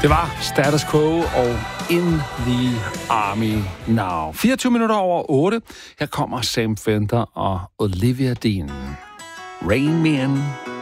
Det var Status Quo og In the Army Now. 24 minutter over 8. Her kommer Sam Fender og Olivia Dean. Rain Me In.